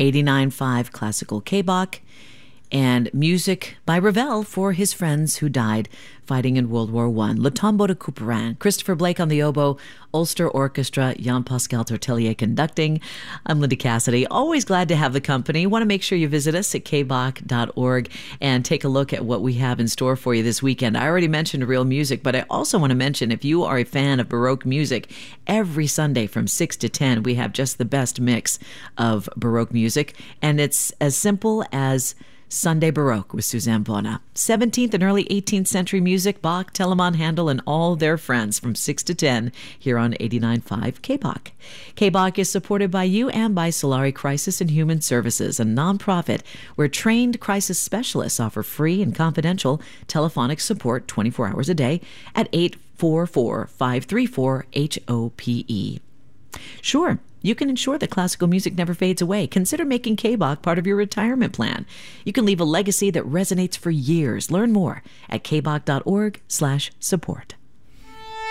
89.5 Classical K-Bach, and music by Ravel for his friends who died fighting in World War I. Le Tombeau de Couperin, Christopher Blake on the oboe, Ulster Orchestra, Jean-Pascal Tortelier conducting. I'm Linda Cassidy. Always glad to have the company. Want to make sure you visit us at kbach.org and take a look at what we have in store for you this weekend. I already mentioned real music, but I also want to mention if you are a fan of Baroque music, every Sunday from 6 to 10, we have just the best mix of Baroque music, and it's as simple as Sunday Baroque with Suzanne Bona. 17th and early 18th century music, Bach, Telemann, Handel, and all their friends from 6 to 10 here on 89.5 K-Bach. K-Bach is supported by you and by Solari Crisis and Human Services, a nonprofit where trained crisis specialists offer free and confidential telephonic support 24 hours a day at 844-534-HOPE. Sure, you can ensure that classical music never fades away. Consider making K-Bach part of your retirement plan. You can leave a legacy that resonates for years. Learn more at kbach.org/support.